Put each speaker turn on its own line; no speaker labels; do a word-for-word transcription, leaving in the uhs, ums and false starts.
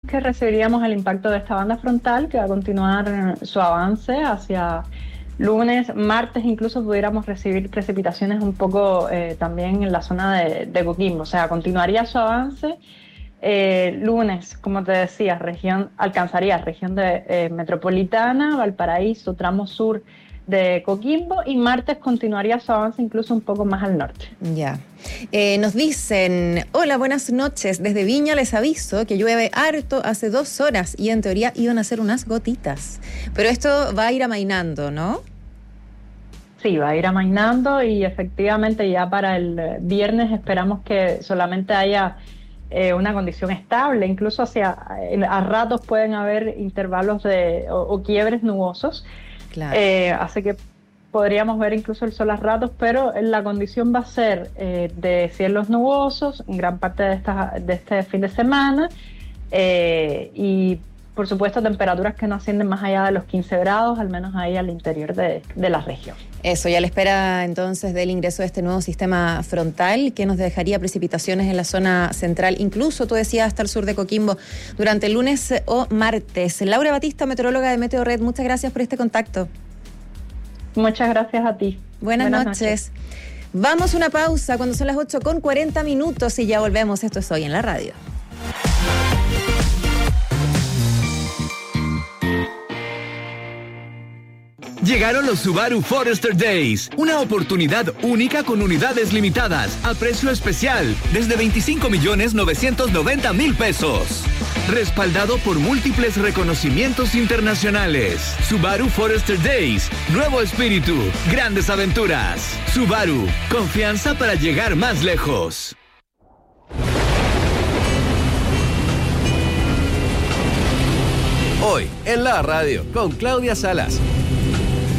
que recibiríamos el impacto de esta banda frontal que va a continuar su avance hacia lunes, martes, incluso pudiéramos recibir precipitaciones un poco eh, también en la zona de, de Coquimbo, o sea, continuaría su avance. Eh, lunes, como te decía, región, alcanzaría región de, eh, metropolitana, Valparaíso, tramo sur de Coquimbo, y martes continuaría su avance incluso un poco más al norte.
Ya. Eh, nos dicen, hola, buenas noches, desde Viña les aviso que llueve harto hace dos horas y en teoría iban a ser unas gotitas, pero esto va a ir amainando, ¿no?
Sí, va a ir amainando y efectivamente ya para el viernes esperamos que solamente haya eh, una condición estable, incluso hacia a ratos pueden haber intervalos de o, o quiebres nubosos,
Claro.
eh, así que podríamos ver incluso el sol a ratos, pero la condición va a ser eh, de cielos nubosos en gran parte de, esta, de este fin de semana eh, y por supuesto temperaturas que no ascienden más allá de los quince grados, al menos ahí al interior de, de la región.
Eso, ya la espera entonces del ingreso de este nuevo sistema frontal que nos dejaría precipitaciones en la zona central, incluso tú decías hasta el sur de Coquimbo, durante el lunes o martes. Laura Batista, meteoróloga de Meteorred, muchas gracias por este contacto.
Muchas gracias a ti.
Buenas, Buenas noches. noches. Vamos a una pausa cuando son las ocho con cuarenta minutos y ya volvemos. Esto es Hoy en la Radio.
Llegaron los Subaru Forester Days, una oportunidad única con unidades limitadas a precio especial desde veinticinco millones novecientos noventa mil pesos. Respaldado por múltiples reconocimientos internacionales. Subaru Forester Days, nuevo espíritu, grandes aventuras. Subaru, confianza para llegar más lejos.
Hoy en la radio con Claudia Salas.